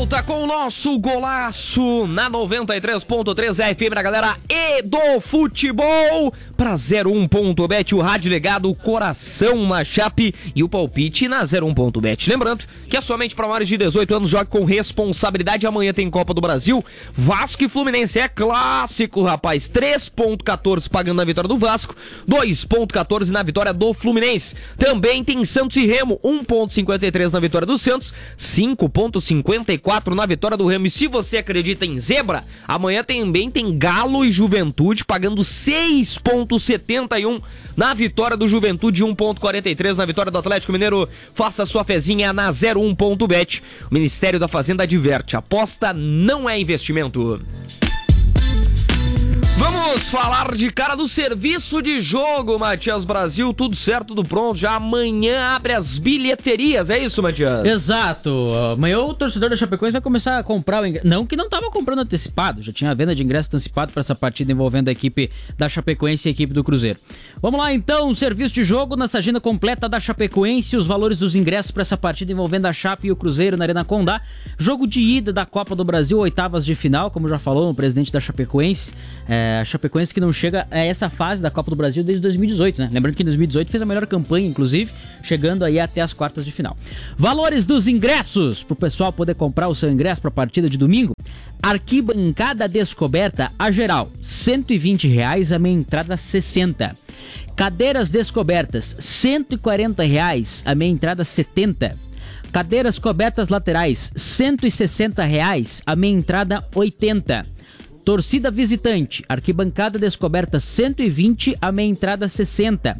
volta com o nosso golaço na 93.3 FM da galera e do futebol para 01.bet, o rádio legado, o coração na chape e o palpite na 01.bet. Lembrando que é somente para maiores de 18 anos, jogue com responsabilidade. Amanhã tem Copa do Brasil, Vasco e Fluminense, é clássico, rapaz. 3.14 pagando na vitória do Vasco, 2.14 na vitória do Fluminense. Também tem Santos e Remo, 1.53 na vitória do Santos, 5.54 na vitória do Remo. E se você acredita em zebra, amanhã também tem Galo e Juventude pagando 6.71 na vitória do Juventude, 1.43 na vitória do Atlético Mineiro. Faça sua fezinha na 01.bet. O Ministério da Fazenda adverte: aposta não é investimento. Vamos falar de cara do serviço de jogo, Matias Brasil. Tudo certo, tudo pronto. Já amanhã abre as bilheterias, é isso, Matias? Exato. Amanhã o torcedor da Chapecoense vai começar a comprar o ingresso. Não que não estava comprando antecipado, já tinha a venda de ingresso antecipado para essa partida envolvendo a equipe da Chapecoense e a equipe do Cruzeiro. Vamos lá então, serviço de jogo nessa agenda completa da Chapecoense, os valores dos ingressos para essa partida envolvendo a Chape e o Cruzeiro na Arena Condá. Jogo de ida da Copa do Brasil, oitavas de final, como já falou o presidente da Chapecoense. A Chapecoense que não chega a essa fase da Copa do Brasil desde 2018, né? Lembrando que em 2018 fez a melhor campanha, inclusive, chegando aí até as quartas de final. Valores dos ingressos, pro pessoal poder comprar o seu ingresso para a partida de domingo. Arquibancada descoberta, a geral, R$120, a meia entrada R$60. Cadeiras descobertas, R$140, a meia entrada R$70. Cadeiras cobertas laterais, R$160, a meia entrada R$80. Torcida visitante, arquibancada descoberta R$120, a meia entrada R$60.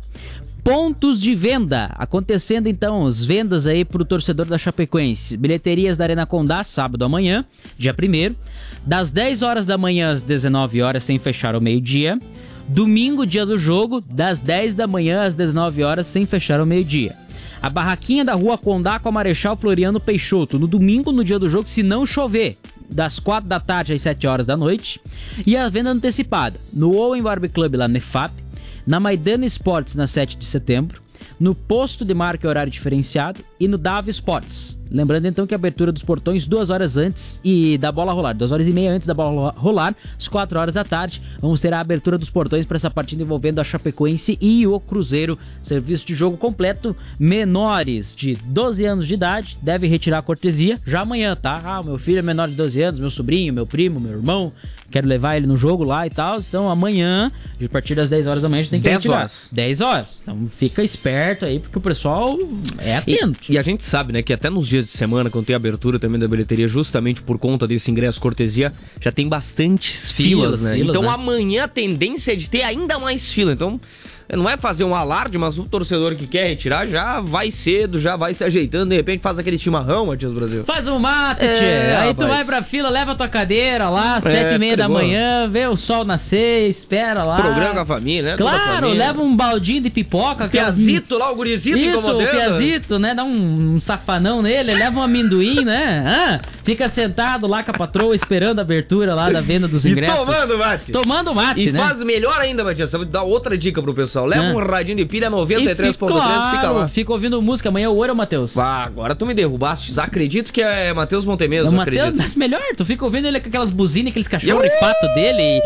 Pontos de venda, acontecendo então as vendas aí pro torcedor da Chapecoense. Bilheterias da Arena Condá, sábado amanhã, dia 1º, das 10 horas da manhã às 19 horas, sem fechar ao meio-dia. Domingo, dia do jogo, das 10 da manhã às 19 horas, sem fechar ao meio-dia. A barraquinha da Rua Condá com a Marechal Floriano Peixoto, no domingo, no dia do jogo, se não chover, das 4 da tarde às 7 horas da noite. E a venda antecipada no Owen Barbie Club lá na EFAP, na Maidana Esportes na 7 de setembro, no Posto de Marca e Horário Diferenciado e no Dava Esportes. Lembrando então que a abertura dos portões 2 horas antes e da bola rolar, 2 horas e meia antes da bola rolar, às 4 horas da tarde, vamos ter a abertura dos portões para essa partida envolvendo a Chapecoense e o Cruzeiro. Serviço de jogo completo, menores de 12 anos de idade, deve retirar a cortesia já amanhã, tá? Ah, meu filho é menor de 12 anos, meu sobrinho, meu primo, meu irmão, quero levar ele no jogo lá e tal, então amanhã, a partir das 10 horas da manhã, a gente tem que 10 retirar. horas. 10 horas, então fica esperto aí, porque o pessoal é atento. E a gente sabe, né, que até nos dias de semana, quando tem abertura também da bilheteria, justamente por conta desse ingresso cortesia, já tem bastantes filas, né? Então né? Amanhã a tendência é de ter ainda mais fila. Então não vai fazer um alarde, mas o torcedor que quer retirar já vai cedo, já vai se ajeitando, de repente faz aquele chimarrão, Matias Brasil. Faz um mate, tchê. Aí tu vai pra fila, leva tua cadeira lá, 7h30 da manhã, vê o sol nascer, espera lá. Programa com a família, né? Claro, leva um baldinho de pipoca. Piazito lá, o gurizito incomodando. Isso, o piazito, né? Dá um safanão nele, leva um amendoim, né? Fica sentado lá com a patroa esperando a abertura lá da venda dos ingressos. E tomando mate. Tomando mate, né? E faz melhor ainda, Matias, vou dar outra dica pro pessoal. Leva um radinho de pilha 93.3, fica lá. Fica ouvindo música. Amanhã o ouro é o Matheus. Agora tu me derrubaste. Acredito que é Matheus Montemesmo. Matheus, mas melhor, tu fica ouvindo ele com aquelas buzinas, aqueles cachorros de pato dele.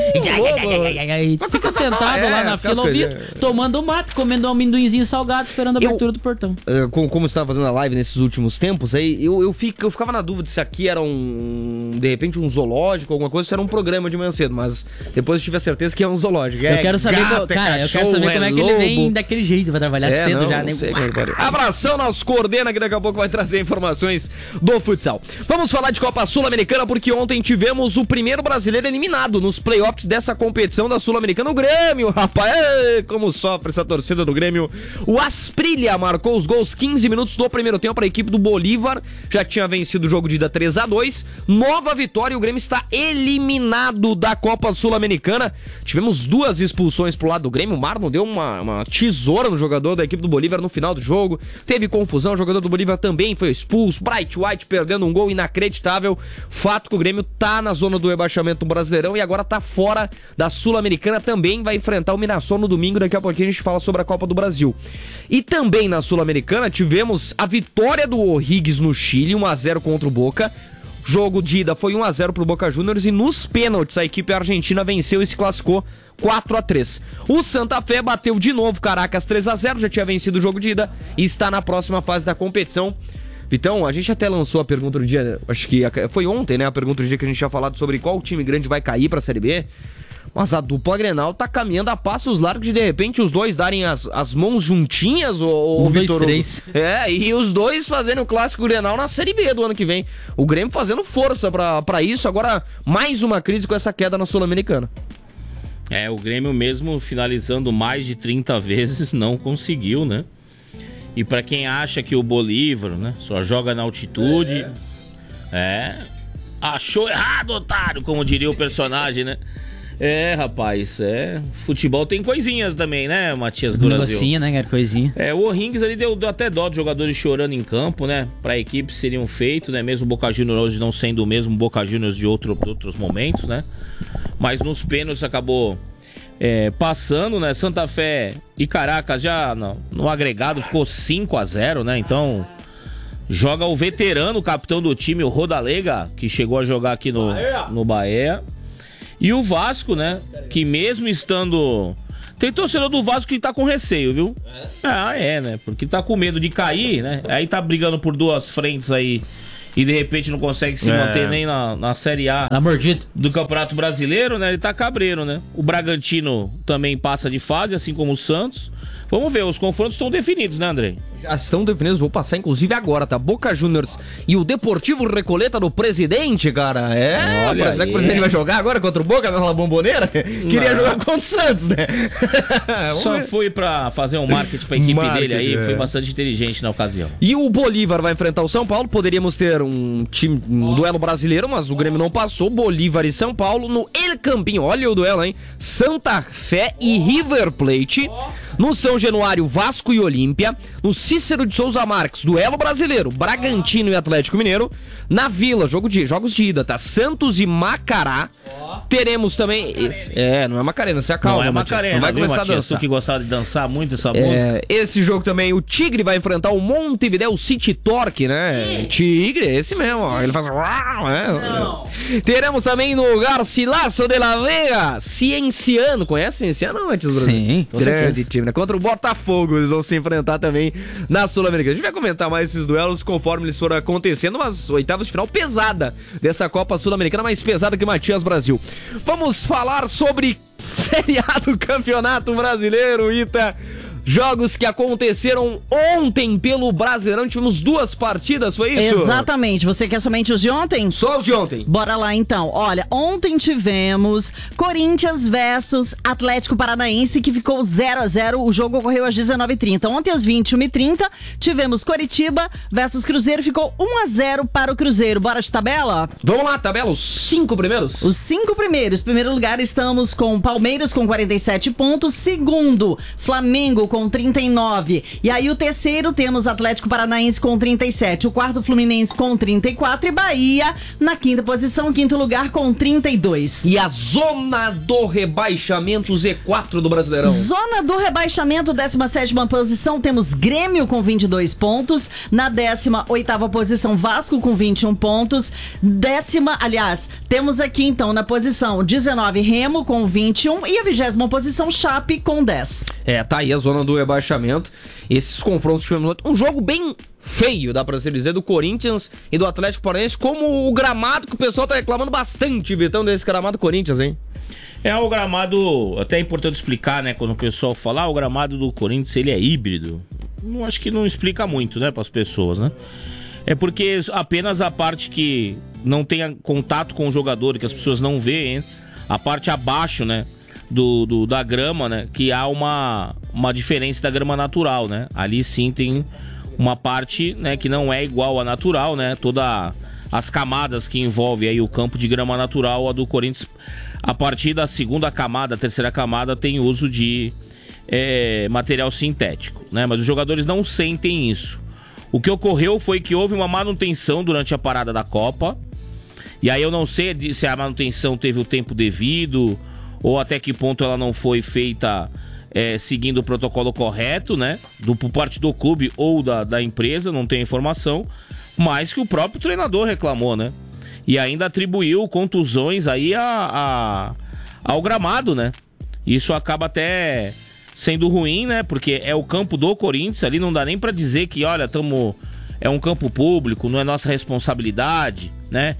E tu fica sentado lá na fila ouvindo, tomando mate, comendo um amendoinzinho salgado, esperando a abertura do portão. Como você estava fazendo a live nesses últimos tempos, aí eu ficava na dúvida se aqui era de repente um zoológico, alguma coisa, se era um programa de manhã cedo, mas depois eu tive a certeza que é um zoológico. Eu quero saber, eu quero saber como é que ele vem daquele jeito, vai trabalhar cedo já, né? Abração, nosso coordena, que daqui a pouco vai trazer informações do futsal. Vamos falar de Copa Sul-Americana, porque ontem tivemos o primeiro brasileiro eliminado nos playoffs dessa competição da Sul-Americana, o Grêmio, rapaz, como sofre essa torcida do Grêmio. O Asprilla marcou os gols 15 minutos do primeiro tempo para a equipe do Bolívar, já tinha vencido o jogo de ida 3-2, nova vitória e o Grêmio está eliminado da Copa Sul-Americana. Tivemos 2 expulsões pro lado do Grêmio, o Marlon deu uma tesoura no jogador da equipe do Bolívar no final do jogo, teve confusão, o jogador do Bolívar também foi expulso, Bright White perdendo um gol inacreditável. Fato que o Grêmio tá na zona do rebaixamento no Brasileirão e agora tá fora da Sul-Americana, também vai enfrentar o Mirassol no domingo, daqui a pouquinho a gente fala sobre a Copa do Brasil. E também na Sul-Americana tivemos a vitória do O'Higgins no Chile, 1-0 contra o Boca. Jogo de ida foi 1-0 pro Boca Juniors e nos pênaltis a equipe argentina venceu e se classificou 4-3. O Santa Fé bateu de novo Caracas 3-0, já tinha vencido o jogo de ida e está na próxima fase da competição. Então, a gente até lançou a pergunta do dia, acho que foi ontem, né? A pergunta do dia que a gente tinha falado sobre qual time grande vai cair pra Série B. Mas a dupla Grenal tá caminhando a passos largos de repente os dois darem as mãos juntinhas, ou Vitor, 2, 3. E os dois fazendo o clássico Grenal na Série B do ano que vem. O Grêmio fazendo força pra isso, agora mais uma crise com essa queda na Sul-Americana. O Grêmio mesmo finalizando mais de 30 vezes não conseguiu, né? E pra quem acha que o Bolívar, né, só joga na altitude, achou errado, otário, como diria o personagem, né? Rapaz, futebol tem coisinhas também, né, Matias do Brasil? Negocinho, né, cara? Coisinha. O O'Higgins ali deu até dó de jogadores chorando em campo, né? Pra equipe seriam feito, né? Mesmo o Boca Juniors hoje não sendo o mesmo Boca Juniors de outros momentos, né? Mas nos pênaltis acabou passando, né? Santa Fé e Caracas já no agregado ficou 5-0, né? Então joga o veterano, o capitão do time, o Rodalega, que chegou a jogar aqui no Bahia. E o Vasco, né? Que mesmo estando... Tem torcedor do Vasco que tá com receio, viu? Né? Porque tá com medo de cair, né? Aí tá brigando por duas frentes aí e de repente não consegue se manter nem na Série A do Campeonato Brasileiro, né? Ele tá cabreiro, né? O Bragantino também passa de fase, assim como o Santos. Vamos ver, os confrontos estão definidos, né, Andrei? Já estão definidos, vou passar inclusive agora, tá? Boca Juniors e o Deportivo Recoleta do Presidente, cara. Parece que o Presidente vai jogar agora contra o Boca na Bomboneira? Queria jogar contra o Santos, né? Só foi pra fazer um marketing pra equipe dele aí, foi bastante inteligente na ocasião. E o Bolívar vai enfrentar o São Paulo, poderíamos ter um duelo brasileiro, mas o Grêmio não passou. Bolívar e São Paulo no El Campinho, olha o duelo, hein? Santa Fé e River Plate. No São Januário, Vasco e Olímpia. No Cícero de Souza Marques, duelo brasileiro, Bragantino e Atlético Mineiro. Na Vila, jogos de ida, tá? Santos e Macará. Teremos também... não é Macarena, se acalma, não é Matias. Macarena, não vai começar Matias, a dançar. Tu que gostava de dançar muito essa música. Esse jogo também, o Tigre vai enfrentar o Montevideo City Torque, né? Tigre, esse mesmo, ó. Ele faz... Teremos também no Garcilaso de la Vega, Cienciano. Conhece Cienciano, não, Matias? Sim, grande time, né? Contra o Botafogo, eles vão se enfrentar também na Sul-Americana. A gente vai comentar mais esses duelos conforme eles forem acontecendo, mas oitavas de final pesada dessa Copa Sul-Americana, mais pesada que Matias Brasil. Vamos falar sobre Série A do Campeonato Brasileiro, Ita. Jogos que aconteceram ontem pelo Brasileirão. Tivemos 2 partidas, foi isso? Exatamente. Você quer somente os de ontem? Só os de ontem. Bora lá então. Olha, ontem tivemos Corinthians versus Atlético Paranaense, que ficou 0-0. O jogo ocorreu às 19h30. Ontem às 21h30 tivemos Coritiba versus Cruzeiro. Ficou 1-0 para o Cruzeiro. Bora de tabela? Vamos lá, tabela. Os 5 primeiros? Os 5 primeiros. Primeiro lugar estamos com Palmeiras com 47 pontos. Segundo, Flamengo com 39. E aí o terceiro temos Atlético Paranaense com 37. O quarto, Fluminense com 34. E Bahia na quinta posição, quinto lugar com 32. E a zona do rebaixamento Z4 do Brasileirão? Zona do rebaixamento, 17ª posição, temos Grêmio com 22 pontos. Na 18ª posição, Vasco com 21 pontos. Temos aqui então na posição 19, Remo com 21. E a 20ª posição, Chape com 10. Tá aí a zona do rebaixamento. Esses confrontos tivemos um jogo bem feio, dá pra se dizer, do Corinthians e do Atlético Paranaense, como o gramado que o pessoal tá reclamando bastante, Vitão, desse gramado Corinthians, hein? O gramado, até é importante explicar, né, quando o pessoal fala, o gramado do Corinthians, ele é híbrido. Acho que não explica muito, né, pras pessoas, né? É porque apenas a parte que não tem contato com o jogador, que as pessoas não veem, a parte abaixo, né, da grama, né, que há uma diferença da grama natural, né? Ali sim tem uma parte, né, que não é igual à natural, né? Todas as camadas que envolve aí o campo de grama natural, a do Corinthians, a partir da segunda camada, terceira camada, tem uso de material sintético, né? Mas os jogadores não sentem isso. O que ocorreu foi que houve uma manutenção durante a parada da Copa, e aí eu não sei se a manutenção teve o tempo devido, ou até que ponto ela não foi feita seguindo o protocolo correto, né? Por parte do clube ou da empresa, não tem informação, mas que o próprio treinador reclamou, né? E ainda atribuiu contusões aí ao gramado, né? Isso acaba até sendo ruim, né? Porque é o campo do Corinthians, ali não dá nem pra dizer que, olha, é um campo público, não é nossa responsabilidade, né?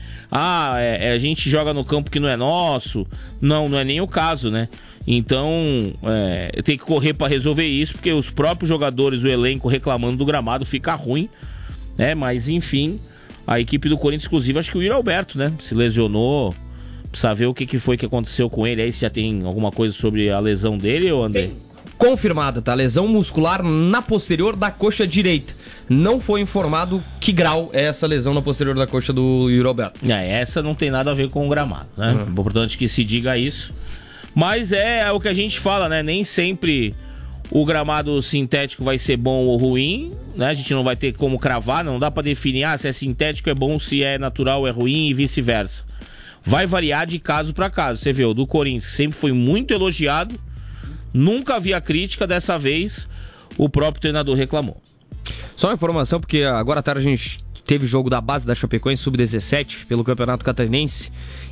A gente joga no campo que não é nosso. Não é nem o caso, né? Então, tem que correr pra resolver isso, porque os próprios jogadores, o elenco reclamando do gramado, fica ruim, né? Mas, enfim, a equipe do Corinthians, inclusive, acho que o Yuri Alberto, né? Se lesionou, precisa ver o que foi que aconteceu com ele. Aí, se já tem alguma coisa sobre a lesão dele, ou André? Confirmada, tá? Lesão muscular na posterior da coxa direita. Não foi informado que grau é essa lesão na posterior da coxa do Yuri Alberto. Essa não tem nada a ver com o gramado, né? Importante que se diga isso. Mas é o que a gente fala, né? Nem sempre o gramado sintético vai ser bom ou ruim, né? A gente não vai ter como cravar, não dá pra definir se é sintético é bom, se é natural é ruim e vice-versa. Vai variar de caso pra caso. Você vê, o do Corinthians sempre foi muito elogiado, nunca havia crítica, dessa vez o próprio treinador reclamou. Só uma informação, porque agora à tarde a gente teve jogo da base da Chapecoense Sub-17 pelo Campeonato Catarinense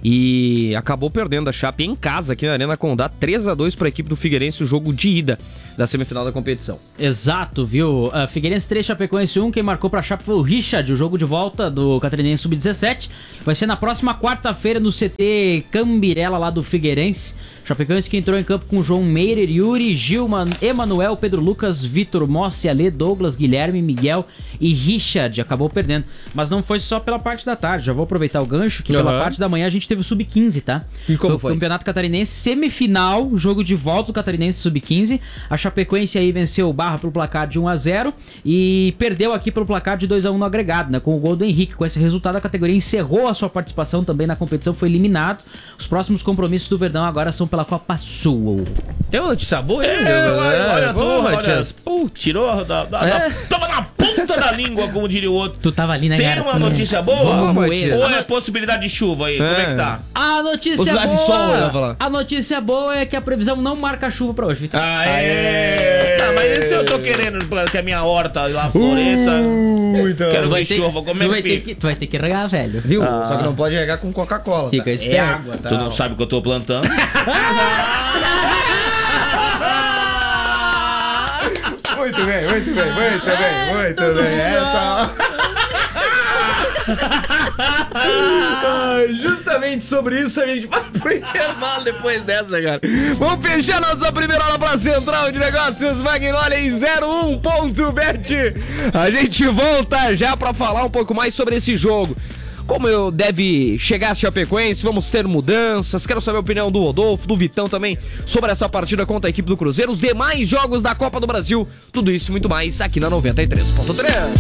e acabou perdendo a Chape em casa aqui na Arena Condá, 3-2 para a equipe do Figueirense, o jogo de ida da semifinal da competição. Exato, viu? Figueirense 3, Chapecoense 1, quem marcou pra Chape foi o Richard, o jogo de volta do Catarinense Sub-17. Vai ser na próxima quarta-feira no CT Cambirela lá do Figueirense. Chapecoense que entrou em campo com João Meirer, Yuri, Gilman, Emanuel, Pedro Lucas, Vitor Mossi, Ale, Douglas, Guilherme, Miguel e Richard. Acabou perdendo. Mas não foi só pela parte da tarde. Já vou aproveitar o gancho que pela parte da manhã a gente teve o Sub-15, tá? E como foi? O Campeonato Catarinense, semifinal, jogo de volta do Catarinense Sub-15. A Chapecoense aí venceu o Barra pelo placar de 1-0 e perdeu aqui pelo placar de 2-1 no agregado, né? Com o gol do Henrique. Com esse resultado, a categoria encerrou a sua participação também na competição, foi eliminado. Os próximos compromissos do Verdão agora são pela Copa Sul. Tem uma notícia boa, hein? Olha tu, Matias. Tirou toma na ponta da língua, como diria o outro. Tu tava ali, né, Tem cara? uma notícia boa? Matias. Ou é possibilidade de chuva aí? Como é que tá? A notícia Possibilidade boa. de sol, eu ia falar. A notícia boa é que a previsão não marca chuva pra hoje, Vitor. Tá, mas esse eu tô querendo que a minha horta lá floresça. Então. Quero ver chuva, como é que fica? Tu vai ter que regar, velho. Viu? Só que não pode regar com Coca-Cola. Fica tá? esperto. É água, tá? Tu não sabe o que eu tô plantando? Muito bem. Essa... Justamente sobre isso a gente vai pro intervalo depois dessa, cara. Vamos fechar nossa primeira hora pra Central de Negócios Magnolia em 01.bet. A gente volta já pra falar um pouco mais sobre esse jogo. Como deve chegar a Chapecoense, vamos ter mudanças. Quero saber a opinião do Rodolfo, do Vitão também sobre essa partida contra a equipe do Cruzeiro, os demais jogos da Copa do Brasil. Tudo isso e muito mais aqui na 93.3.